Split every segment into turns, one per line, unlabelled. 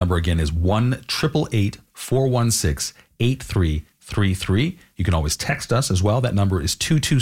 number again is 1-888-416-8333. You can always text us as well. That number is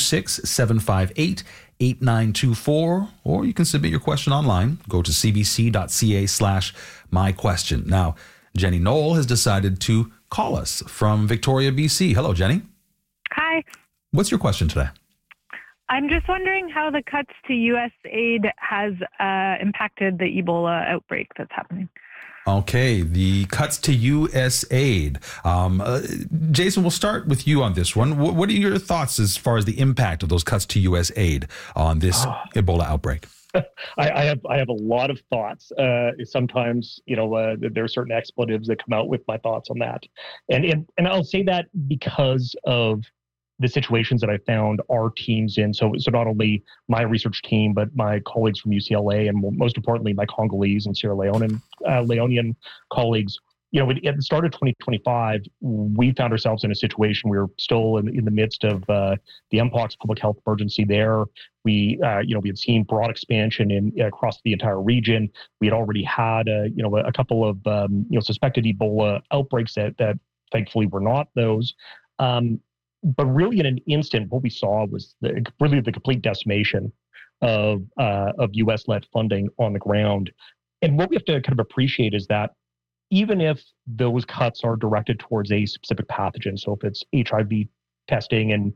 226-758-8924, or you can submit your question online. Go to cbc.ca/myquestion. Now, Jenny Knoll has decided to call us from Victoria, BC. Hello, Jenny.
Hi.
What's your question today?
I'm just wondering how the cuts to U.S. aid has impacted the Ebola outbreak that's happening.
Okay, the cuts to U.S. aid. Jason, we'll start with you on this one. What are your thoughts as far as the impact of those cuts to U.S. aid on this Ebola outbreak?
I have a lot of thoughts. Sometimes, there are certain expletives that come out with my thoughts on that, and I'll say that because of the situations that I found our teams in. So not only my research team, but my colleagues from UCLA, and most importantly, my Congolese and Sierra Leonean colleagues. At the start of 2025, we found ourselves in a situation. We were still in the midst of the Mpox public health emergency there. We had seen broad expansion across the entire region. We had already had a couple of suspected Ebola outbreaks that thankfully were not those. But really, in an instant, what we saw was the complete decimation of U.S.-led funding on the ground. And what we have to kind of appreciate is that even if those cuts are directed towards a specific pathogen, so if it's HIV testing and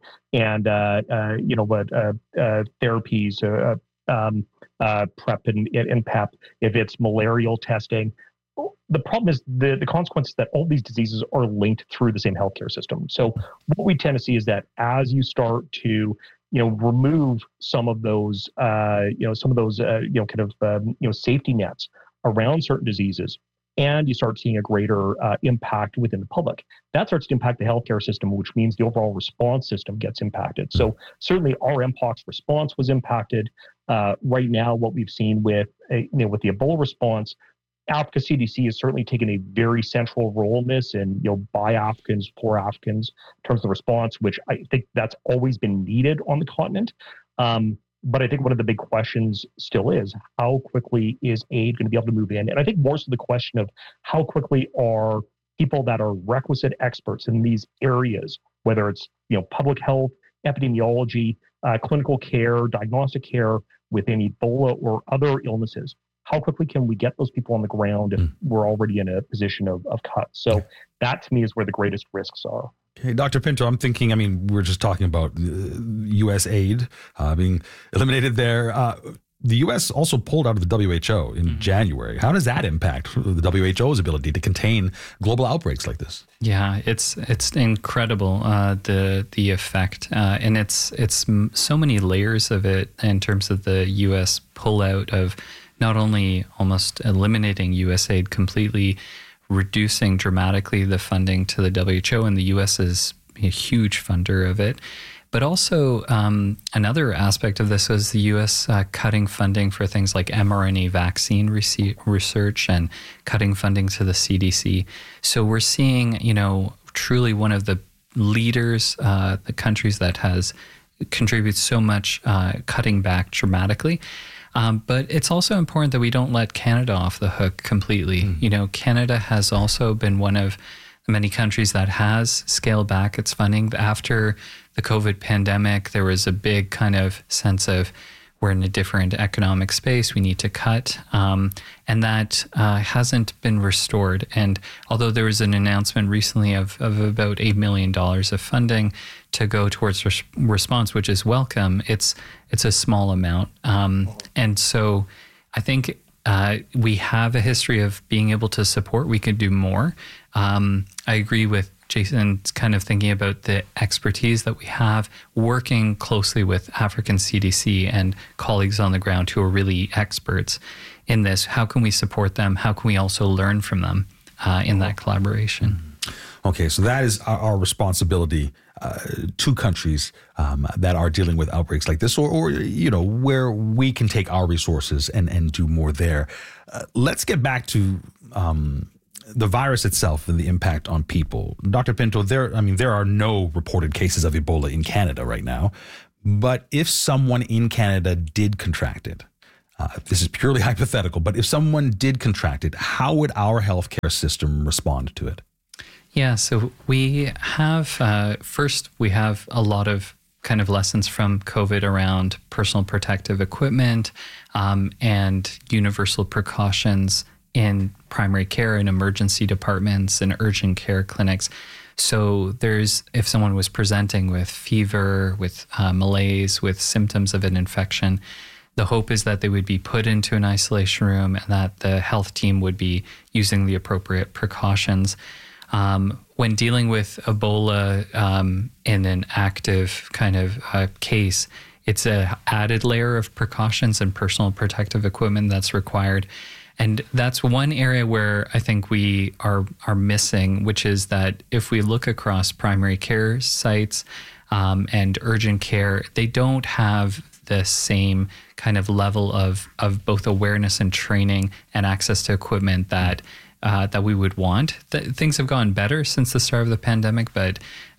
therapies, PrEP and PEP, if it's malarial testing, the problem is the consequence is that all these diseases are linked through the same healthcare system. So what we tend to see is that as you start to remove some of those safety nets around certain diseases, and you start seeing a greater impact within the public, that starts to impact the healthcare system, which means the overall response system gets impacted. So certainly our Mpox response was impacted. Right now, what we've seen with the Ebola response, Africa CDC has certainly taken a very central role in this, and by Africans, for Africans, in terms of the response, which I think that's always been needed on the continent. But I think one of the big questions still is, how quickly is aid going to be able to move in? And I think more so the question of how quickly are people that are requisite experts in these areas, whether it's public health, epidemiology, clinical care, diagnostic care within Ebola or other illnesses, how quickly can we get those people on the ground if we're already in a position of cuts? So that to me is where the greatest risks are.
Okay, Dr. Pinto, I'm thinking, we're just talking about U.S. aid being eliminated there. The U.S. also pulled out of the WHO in January. How does that impact the WHO's ability to contain global outbreaks like this?
Yeah, it's incredible, the effect. And it's so many layers of it in terms of the U.S. pullout of not only almost eliminating USAID completely, reducing dramatically the funding to the WHO, and the U.S. is a huge funder of it. But also another aspect of this was the U.S. Cutting funding for things like mRNA vaccine research and cutting funding to the CDC. So we're seeing, truly one of the leaders, the countries that has contributed so much, cutting back dramatically. But it's also important that we don't let Canada off the hook completely. Canada has also been one of many countries that has scaled back its funding. After the COVID pandemic, there was a big kind of sense of we're in a different economic space, we need to cut, and that hasn't been restored. And although there was an announcement recently of about $8 million of funding to go towards response, which is welcome, it's a small amount. And so I think we have a history of being able to support. We could do more. I agree with Jason, kind of thinking about the expertise that we have, working closely with African CDC and colleagues on the ground who are really experts in this. How can we support them? How can we also learn from them in that collaboration?
Okay, so that is our responsibility to countries that are dealing with outbreaks like this, or where we can take our resources and do more there. Let's get back to the virus itself and the impact on people. Dr. Pinto, there are no reported cases of Ebola in Canada right now, but if someone in Canada did contract it, this is purely hypothetical, but if someone did contract it, how would our healthcare system respond to it?
Yeah, so we have, first, we have a lot of kind of lessons from COVID around personal protective equipment and universal precautions in primary care and emergency departments and urgent care clinics. So if someone was presenting with fever, with malaise, with symptoms of an infection, the hope is that they would be put into an isolation room and that the health team would be using the appropriate precautions. When dealing with Ebola in an active kind of case, it's an added layer of precautions and personal protective equipment that's required. And that's one area where I think we are missing, which is that if we look across primary care sites and urgent care, they don't have the same kind of level of both awareness and training and access to equipment that we would want. Things have gone better since the start of the pandemic, but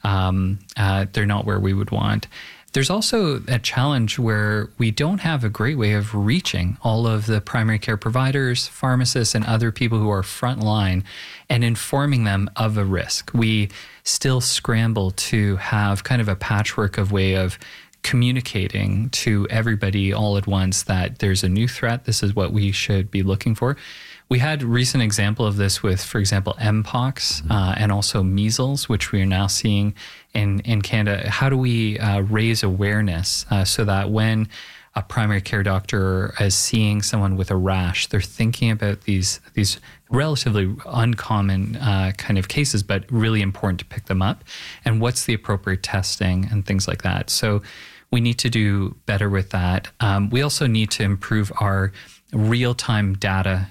they're not where we would want. There's also a challenge where we don't have a great way of reaching all of the primary care providers, pharmacists, and other people who are frontline and informing them of a risk. We still scramble to have kind of a patchwork of way of communicating to everybody all at once that there's a new threat. This is what we should be looking for. We had a recent example of this with, for example, Mpox and also measles, which we are now seeing in Canada. How do we raise awareness so that when a primary care doctor is seeing someone with a rash, they're thinking about these relatively uncommon kind of cases, but really important to pick them up, and what's the appropriate testing and things like that. So we need to do better with that. We also need to improve our real-time data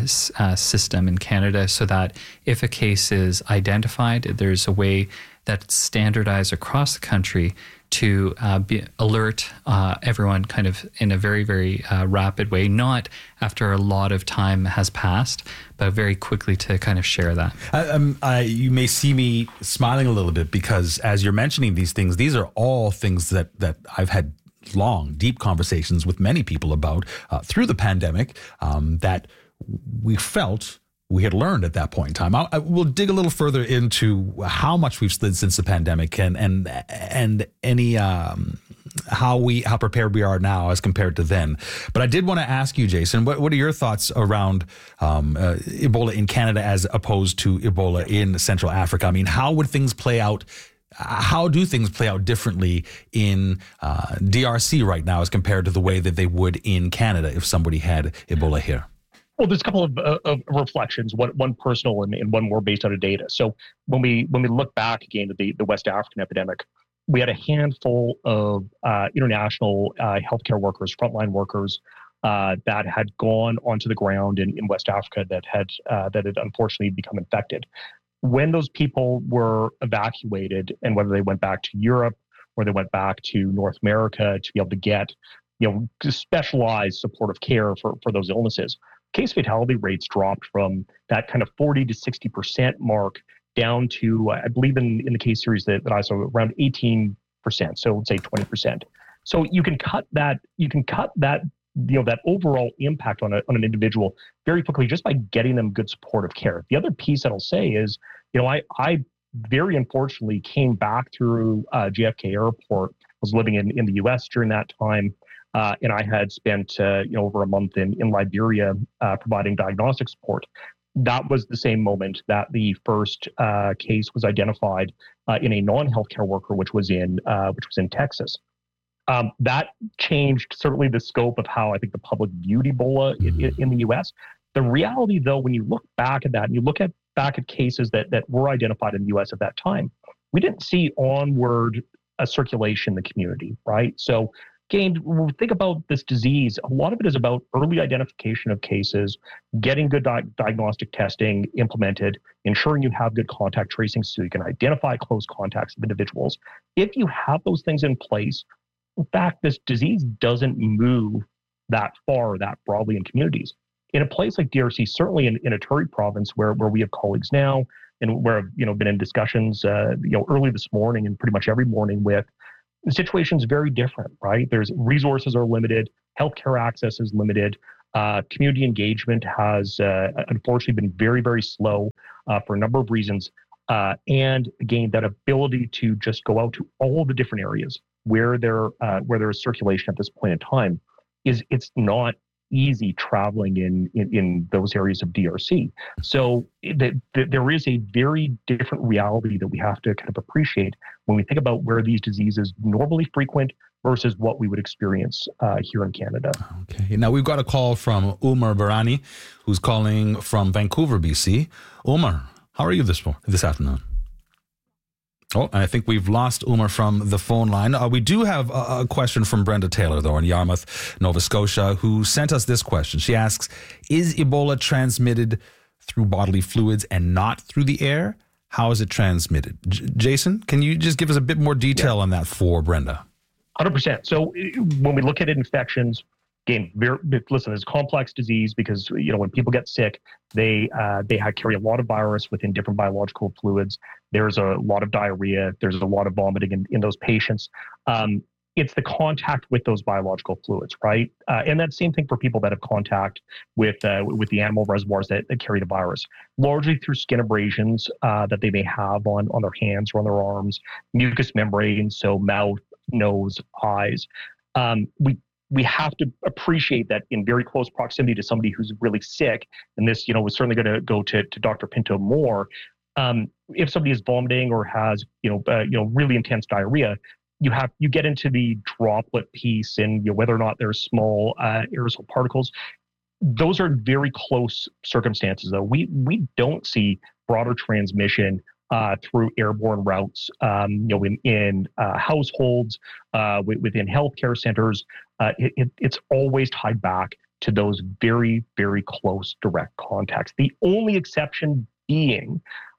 system in Canada so that if a case is identified, there's a way that's standardized across the country to alert everyone kind of in a very, very rapid way, not after a lot of time has passed, but very quickly to kind of share that.
You may see me smiling a little bit because as you're mentioning these things, these are all things that I've had long, deep conversations with many people about through the pandemic that we felt we had learned at that point in time. I will dig a little further into how much we've slid since the pandemic and any how prepared we are now as compared to then. But I did want to ask you, Jason, what are your thoughts around Ebola in Canada as opposed to Ebola in Central Africa? I mean, how would things play out? How do things play out differently in DRC right now as compared to the way that they would in Canada if somebody had Ebola here?
Well, there's a couple of reflections, one personal and one more based out of data. So when we look back again to the West African epidemic, we had a handful of international healthcare workers, frontline workers that had gone onto the ground in West Africa that had unfortunately become infected. When those people were evacuated, and whether they went back to Europe or they went back to North America to be able to get specialized supportive care for those illnesses, case fatality rates dropped from that kind of 40 to 60% mark down to, I believe in the case series that I saw, around 18%. So let's say 20%. So you can cut that that overall impact on an individual very quickly just by getting them good supportive care. The other piece that I'll say is, I very unfortunately came back through JFK Airport. I was living in the U.S. during that time, and I had spent over a month in Liberia providing diagnostic support. That was the same moment that the first case was identified in a non-healthcare worker, which was in Texas. That changed certainly the scope of how I think the public viewed Ebola in the U.S. The reality, though, when you look back at that and you look back at cases that were identified in the U.S. at that time, we didn't see onward circulation in the community, right? So again, when we think about this disease, a lot of it is about early identification of cases, getting good diagnostic testing implemented, ensuring you have good contact tracing so you can identify close contacts of individuals. If you have those things in place, in fact, this disease doesn't move that far, that broadly in communities. In a place like DRC, certainly in Ituri province, where we have colleagues now, and where I've been in discussions, early this morning and pretty much every morning with, the situation is very different, right? Resources are limited. Healthcare access is limited. Community engagement has unfortunately been very, very slow for a number of reasons. And again, that ability to just go out to all the different areas where there is circulation at this point in time it's not easy traveling in those areas of DRC. So there is a very different reality that we have to kind of appreciate when we think about where these diseases normally frequent versus what we would experience here in Canada.
Okay. Now we've got a call from Umar Barani, who's calling from Vancouver, BC. Umar, how are you this afternoon? Oh, and I think we've lost Umar from the phone line. We do have a question from Brenda Taylor, though, in Yarmouth, Nova Scotia, who sent us this question. She asks, is Ebola transmitted through bodily fluids and not through the air? How is it transmitted? Jason, can you just give us a bit more detail on that for Brenda?
100%. So when we look at infections, again, listen, it's a complex disease because, when people get sick, they carry a lot of virus within different biological fluids. There's a lot of diarrhea. There's a lot of vomiting in those patients. It's the contact with those biological fluids, right? And that same thing for people that have contact with the animal reservoirs that carry the virus, largely through skin abrasions that they may have on their hands or on their arms, mucous membranes, so mouth, nose, eyes. We have to appreciate that in very close proximity to somebody who's really sick, and this, was certainly going to go to Dr. Pinto more. If somebody is vomiting or has, really intense diarrhea, you get into the droplet piece, and whether or not there's small aerosol particles. Those are very close circumstances, though. We don't see broader transmission through airborne routes, in households, within healthcare centers. It's always tied back to those very, very close direct contacts. The only exception being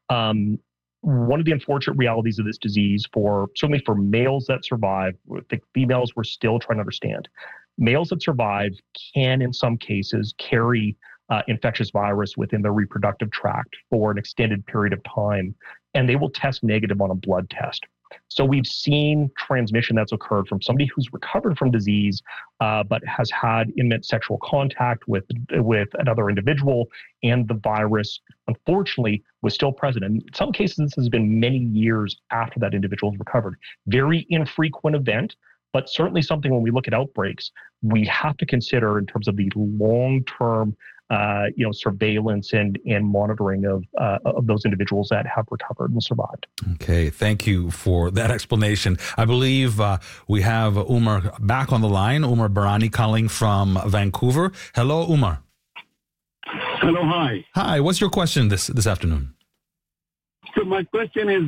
one of the unfortunate realities of this disease, certainly for males that survive. The females we're still trying to understand. Males that survive can, in some cases, carry infectious virus within their reproductive tract for an extended period of time, and they will test negative on a blood test. So we've seen transmission that's occurred from somebody who's recovered from disease, but has had intimate sexual contact with another individual, and the virus, unfortunately, was still present. And in some cases, this has been many years after that individual has recovered. Very infrequent event, but certainly something when we look at outbreaks, we have to consider in terms of the long-term surveillance and monitoring of those individuals that have recovered and survived.
Okay, thank you for that explanation. I believe we have Umar back on the line. Umar Barani calling from Vancouver. Hello, Umar.
Hello, hi.
Hi, what's your question this afternoon?
So my question is,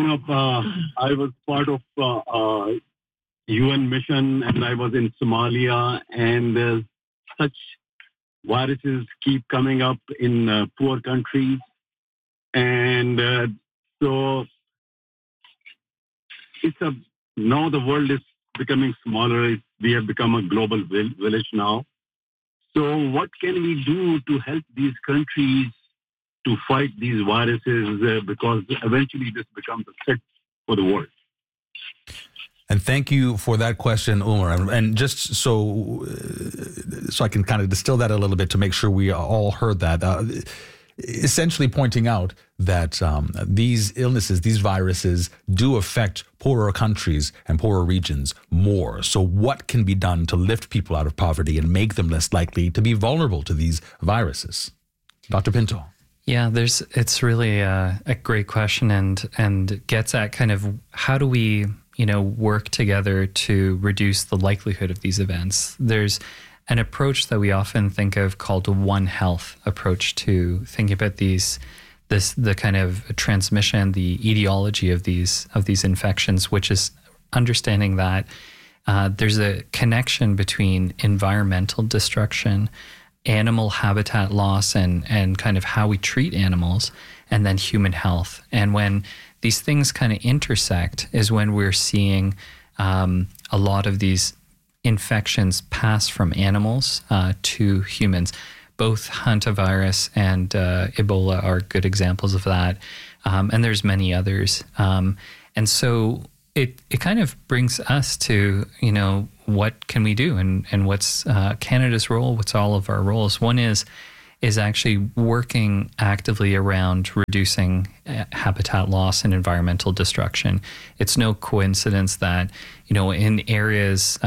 I was part of UN mission, and I was in Somalia, and such viruses keep coming up in poor countries. And so now the world is becoming smaller. We have become a global village now. So what can we do to help these countries to fight these viruses? Because eventually this becomes a threat for the world.
And thank you for that question, Umar. And just so I can kind of distill that a little bit to make sure we all heard that, essentially pointing out that these illnesses, these viruses do affect poorer countries and poorer regions more. So what can be done to lift people out of poverty and make them less likely to be vulnerable to these viruses? Dr. Pinto.
Yeah, it's really a great question and gets at kind of how do we work together to reduce the likelihood of these events. There's an approach that we often think of called a One Health approach to thinking about the kind of transmission, the etiology of these infections, which is understanding that there's a connection between environmental destruction, animal habitat loss, and kind of how we treat animals, and then human health. And when these things kind of intersect is when we're seeing a lot of these infections pass from animals to humans. Both hantavirus and Ebola are good examples of that. And there's many others. And so it kind of brings us to, what can we do, and what's Canada's role? What's all of our roles? One is actually working actively around reducing habitat loss and environmental destruction. It's no coincidence that, in areas,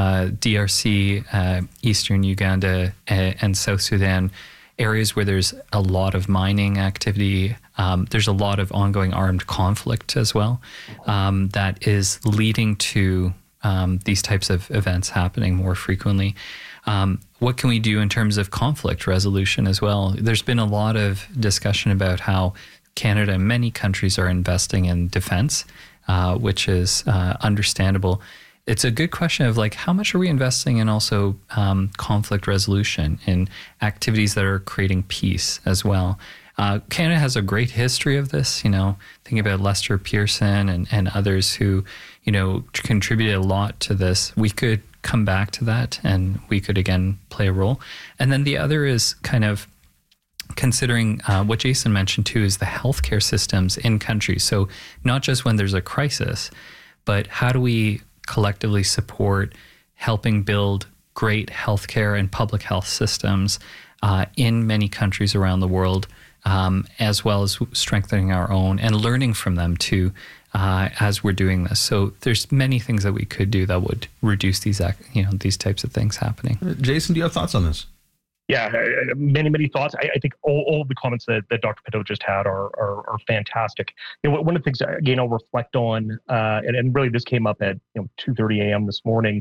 DRC, Eastern Uganda, and South Sudan, areas where there's a lot of mining activity, there's a lot of ongoing armed conflict as well, that is leading to these types of events happening more frequently. What can we do in terms of conflict resolution as well? There's been a lot of discussion about how Canada and many countries are investing in defense, which is understandable. It's a good question of how much are we investing in also conflict resolution, in activities that are creating peace as well. Canada has a great history of this, thinking about Lester Pearson and others who, contributed a lot to this. We could come back to that and we could again play a role. And then the other is kind of considering what Jason mentioned too, is the healthcare systems in countries. So not just when there's a crisis, but how do we collectively support helping build great healthcare and public health systems in many countries around the world, as well as strengthening our own and learning from them too, as we're doing this. So there's many things that we could do that would reduce these types of things happening.
Jason, do you have thoughts on this?
Yeah, many thoughts. I think all of the comments that Dr. Pinto just had are fantastic. One of the things, again, I'll reflect on, and really this came up at 2:30 a.m. this morning.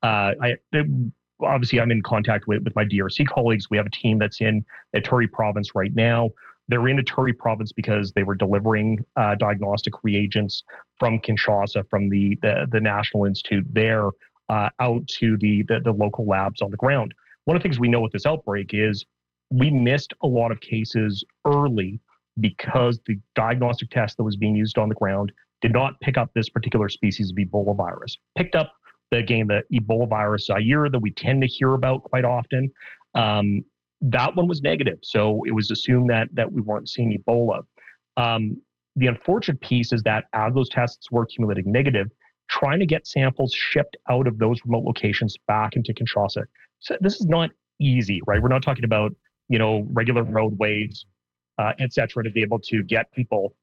Obviously, I'm in contact with my DRC colleagues. We have a team that's in Ituri province right now. They're in Ituri province because they were delivering diagnostic reagents from Kinshasa, from the National Institute there, out to the local labs on the ground. One of the things we know with this outbreak is we missed a lot of cases early because the diagnostic test that was being used on the ground did not pick up this particular species of Ebola virus. Picked up, the Ebola virus Zaire that we tend to hear about quite often. That one was negative. So it was assumed that we weren't seeing Ebola. The unfortunate piece is that as those tests were accumulating negative, trying to get samples shipped out of those remote locations back into Kinshasa. So this is not easy, right? We're not talking about, regular roadways, et cetera, to be able to get people.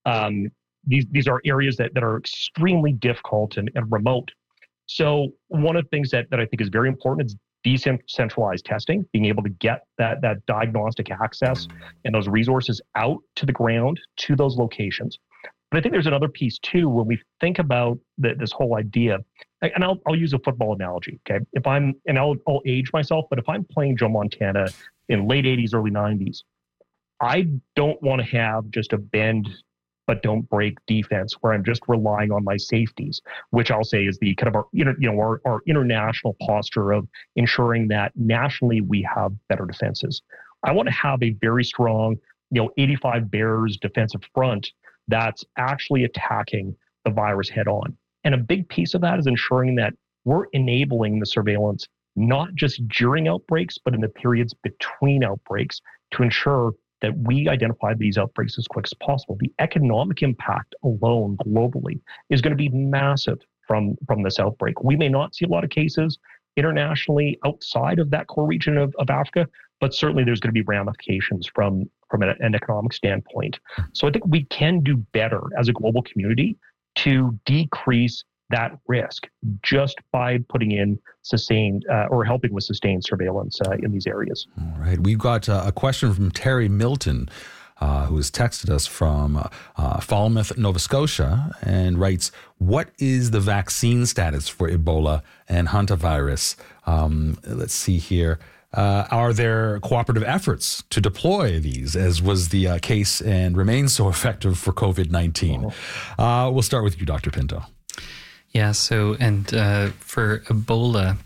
These are areas that are extremely difficult and remote. So one of the things that I think is very important is decentralized testing, being able to get that diagnostic access and those resources out to the ground, to those locations. But I think there's another piece too, when we think about this whole idea, and I'll use a football analogy, okay? I'll age myself, but if I'm playing Joe Montana in late 80s, early 90s, I don't want to have just a bend but don't break defense where I'm just relying on my safeties, which I'll say is the kind of our international posture of ensuring that nationally we have better defenses. I want to have a very strong, 85 Bears defensive front that's actually attacking the virus head on. And a big piece of that is ensuring that we're enabling the surveillance, not just during outbreaks, but in the periods between outbreaks to ensure that we identify these outbreaks as quick as possible. The economic impact alone globally is going to be massive from this outbreak. We may not see a lot of cases internationally outside of that core region of Africa, but certainly there's going to be ramifications from an economic standpoint. So I think we can do better as a global community to decrease that risk just by putting in sustained or helping with sustained surveillance in these areas.
All right. We've got a question from Terry Milton, who has texted us from Falmouth, Nova Scotia, and writes, what is the vaccine status for Ebola and hantavirus? Let's see here. Are there cooperative efforts to deploy these, as was the case and remains so effective for COVID-19? We'll start with you, Dr. Pinto.
Yeah, so, and for Ebola,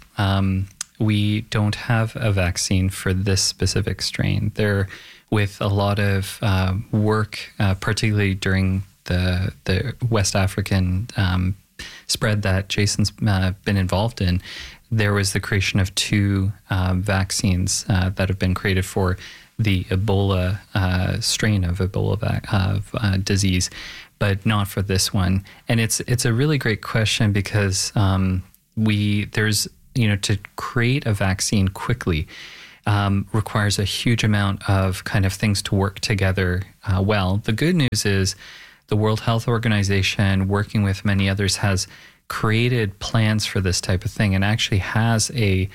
we don't have a vaccine for this specific strain. There, with a lot of work, particularly during the West African spread that Jason's been involved in, there was the creation of two vaccines that have been created for the Ebola strain of Ebola disease, but not for this one. And it's a really great question because there's to create a vaccine quickly requires a huge amount of kind of things to work together well. The good news is the World Health Organization, working with many others, has created plans for this type of thing and actually has a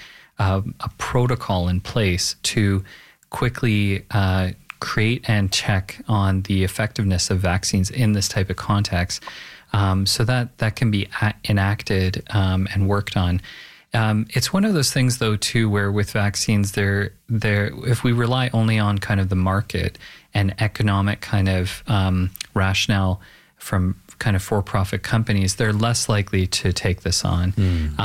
protocol in place to quickly create and check on the effectiveness of vaccines in this type of context, so that can be enacted and worked on. It's one of those things, though, too, where with vaccines, if we rely only on kind of the market and economic kind of rationale from kind of for-profit companies, they're less likely to take this on.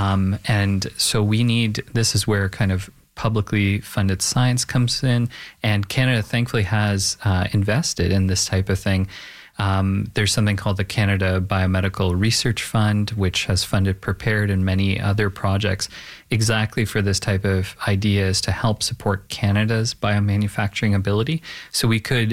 And so this is where kind of publicly funded science comes in, and Canada thankfully has invested in this type of thing. There's something called the Canada Biomedical Research Fund, which has funded PREPARED and many other projects exactly for this type of ideas to help support Canada's biomanufacturing ability. So we could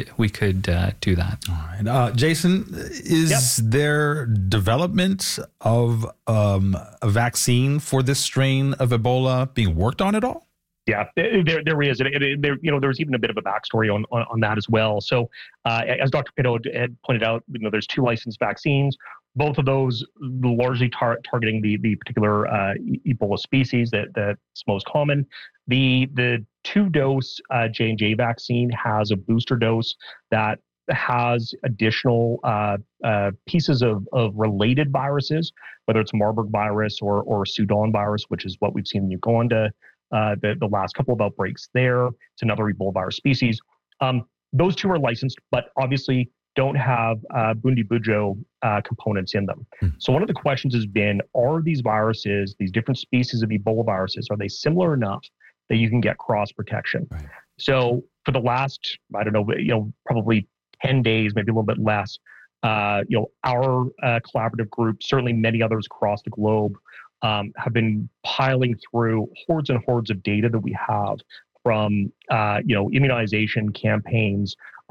do that.
All right. Jason, is there development of a vaccine for this strain of Ebola being worked on at all?
Yeah, there is. There's even a bit of a backstory on that as well. So, as Dr. Pinto had pointed out, there's 2 licensed vaccines. Both of those largely targeting the particular Ebola species that's most common. The 2-dose J&J vaccine has a booster dose that has additional pieces of related viruses, whether it's Marburg virus or Sudan virus, which is what we've seen in Uganda. The last couple of outbreaks there. It's another Ebola virus species. Those 2 are licensed, but obviously don't have Bundibugyo components in them. So one of the questions has been, are these viruses, these different species of Ebola viruses, are they similar enough that you can get cross protection? Right. So for the last, probably 10 days, maybe a little bit less, our collaborative group, certainly many others across the globe, have been piling through hordes and hordes of data that we have from, immunization campaigns,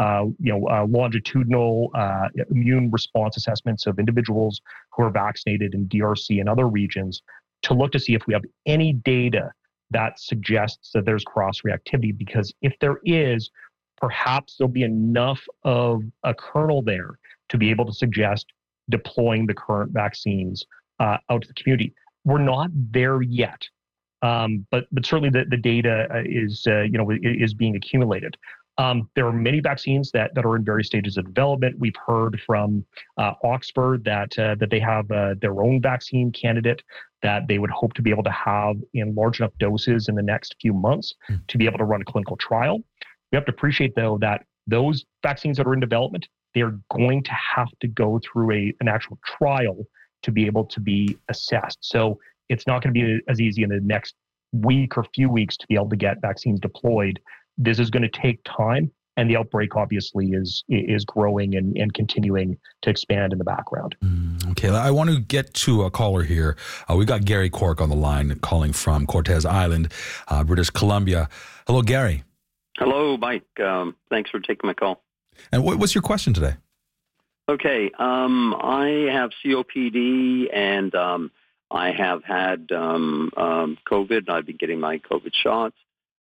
longitudinal immune response assessments of individuals who are vaccinated in DRC and other regions to look to see if we have any data that suggests that there's cross-reactivity. Because if there is, perhaps there'll be enough of a kernel there to be able to suggest deploying the current vaccines out to the community. We're not there yet, but certainly the data is being accumulated. There are many vaccines that are in various stages of development. We've heard from Oxford that they have their own vaccine candidate that they would hope to be able to have in large enough doses in the next few months to be able to run a clinical trial. We have to appreciate, though, that those vaccines that are in development, they are going to have to go through an actual trial to be able to be assessed. So it's not going to be as easy in the next week or few weeks to be able to get vaccines deployed. This is going to take time, and the outbreak obviously is growing and continuing to expand in the background.
Okay, I want to get to a caller here. We got Gary Cork on the line calling from Cortes Island, British Columbia. Hello, Gary.
Hello, Mike. Thanks for taking my call.
And what's your question today?
Okay, I have COPD and I have had COVID. I've been getting my COVID shots.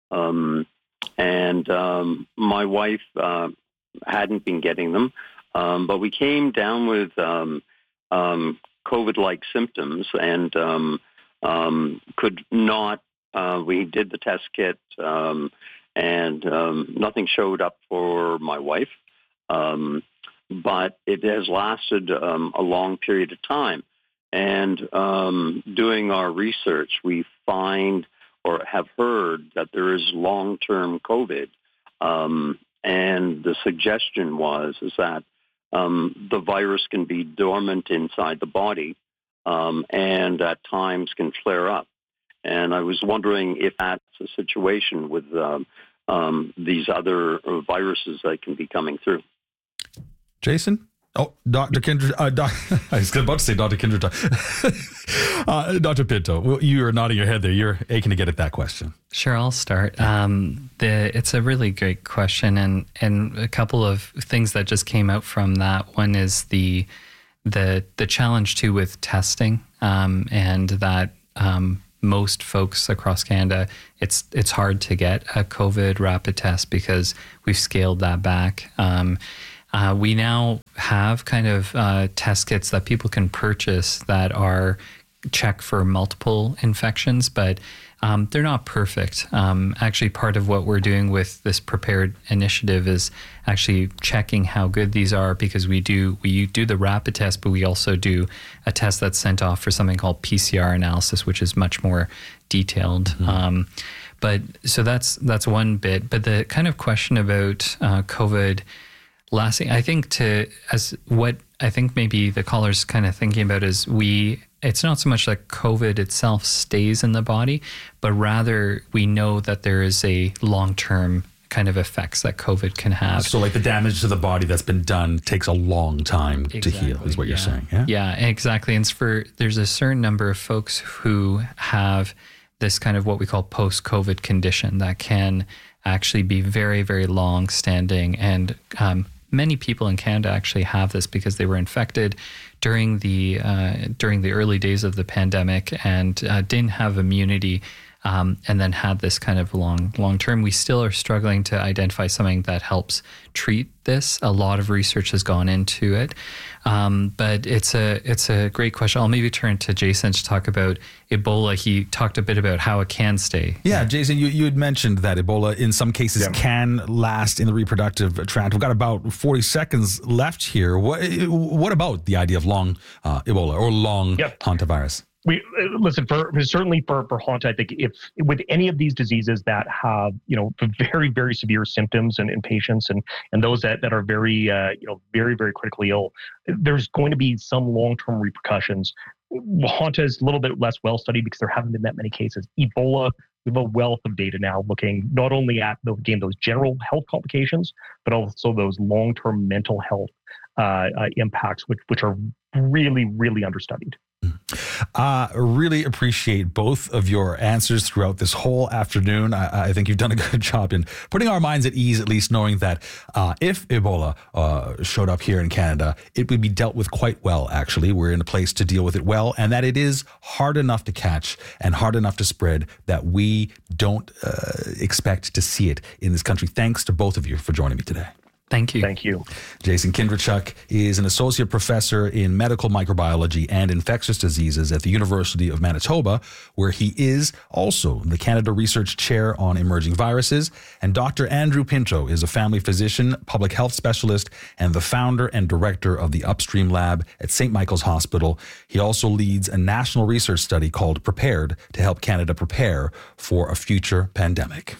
And my wife hadn't been getting them. But we came down with COVID-like symptoms and could not, we did the test kit and nothing showed up for my wife. But it has lasted a long period of time. And doing our research, we find or have heard that there is long-term COVID. And the suggestion is that the virus can be dormant inside the body and at times can flare up. And I was wondering if that's a situation with these other viruses that can be coming through.
Jason? Oh, Dr. Kindred. I was about to say Dr. Kindred. Dr. Pinto, you are nodding your head there. You're aching to get at that question.
Sure, I'll start. It's a really great question, and a couple of things that just came out from that. One is the challenge too with testing, and that most folks across Canada, it's hard to get a COVID rapid test because we've scaled that back. We now have kind of test kits that people can purchase that are check for multiple infections, but they're not perfect. Actually, part of what we're doing with this Prepared initiative is actually checking how good these are, because we do the rapid test, but we also do a test that's sent off for something called PCR analysis, which is much more detailed. But so that's one bit. But the kind of question about COVID lasting, I think what I think maybe the caller's kind of thinking about is it's not so much that COVID itself stays in the body, but rather we know that there is a long-term kind of effects that COVID can have.
So like the damage to the body that's been done takes a long time to heal, is what you're saying. Yeah,
yeah, exactly. And there's a certain number of folks who have this kind of what we call post-COVID condition that can actually be very, very long-standing. And many people in Canada actually have this because they were infected during the early days of the pandemic and didn't have immunity, and then had this kind of long term. We still are struggling to identify something that helps treat this. A lot of research has gone into it, but it's a great question. I'll maybe turn to Jason to talk about Ebola. He talked a bit about how it can stay.
Yeah, Jason, you had mentioned that Ebola in some cases can last in the reproductive tract. We've got about 40 seconds left here. What about the idea of long Ebola or long hantavirus?
Listen, certainly for Hanta, I think if with any of these diseases that have, very, very severe symptoms in patients and those that are very, very, very critically ill, there's going to be some long-term repercussions. Hanta is a little bit less well-studied because there haven't been that many cases. Ebola, we have a wealth of data now looking not only at those general health complications, but also those long-term mental health impacts, which are really, really understudied.
Really appreciate both of your answers throughout this whole afternoon. I think you've done a good job in putting our minds at ease, at least knowing that if Ebola showed up here in Canada, it would be dealt with quite well, actually. We're in a place to deal with it well, and that it is hard enough to catch and hard enough to spread that we don't expect to see it in this country. Thanks to both of you for joining me today.
Thank you.
Thank you.
Jason Kindrachuk is an associate professor in medical microbiology and infectious diseases at the University of Manitoba, where he is also the Canada Research Chair on Emerging Viruses. And Dr. Andrew Pinto is a family physician, public health specialist, and the founder and director of the Upstream Lab at St. Michael's Hospital. He also leads a national research study called Prepared to help Canada prepare for a future pandemic.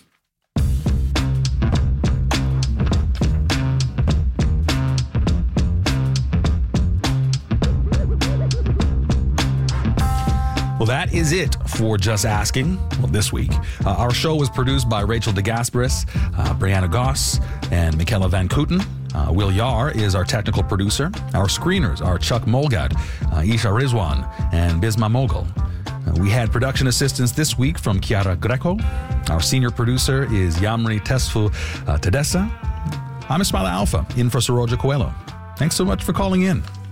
Well, that is it for Just Asking this week. Our show was produced by Rachel DeGasperis, Brianna Goss, and Michaela Van Kooten. Will Yar is our technical producer. Our screeners are Chuck Molgad, Isha Rizwan, and Bisma Mogul. We had production assistance this week from Chiara Greco. Our senior producer is Yamri Tesfu Tedessa. I'm Ismaila Alfa, in for Saroja Coelho. Thanks so much for calling in.